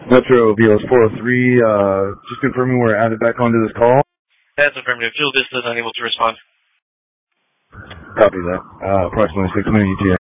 Metro VLS 403, just confirming we're added back onto this call. That's affirmative. Fuel Vista is unable to respond. Copy that. Approximately 6 minutes ETA.